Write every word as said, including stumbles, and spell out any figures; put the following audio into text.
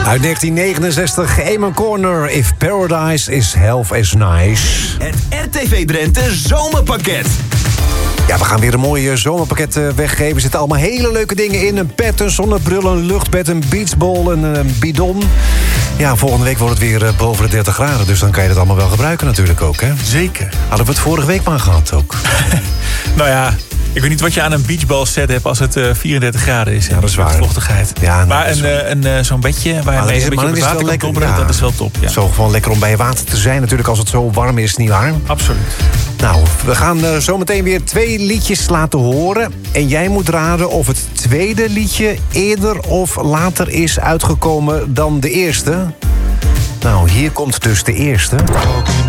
Uit negentien negenenzestig, Amon Corner, If Paradise is Half as Nice. Het R T V Drenthe zomerpakket. Ja, we gaan weer een mooi zomerpakket weggeven. Er zitten allemaal hele leuke dingen in. Een pet, een zonnebril, een luchtbed, een beachball, een, een bidon. Ja, volgende week wordt het weer boven de dertig graden. Dus dan kan je dat allemaal wel gebruiken natuurlijk ook, hè? Zeker. Hadden we het vorige week maar gehad ook. Nou ja, ik weet niet wat je aan een beachball set hebt als het uh, vierendertig graden is. Ja, dat is waar. Vochtigheid. Ja, nou, maar een, uh, een, uh, zo'n bedje waar je mee een beetje op het water kan tobberen, ja, dat is wel top. Ja. Zo gewoon lekker om bij je water te zijn natuurlijk als het zo warm is, nietwaar? Absoluut. Nou, we gaan uh, zometeen weer twee liedjes laten horen. En jij moet raden of het tweede liedje eerder of later is uitgekomen dan de eerste. Nou, hier komt dus de eerste.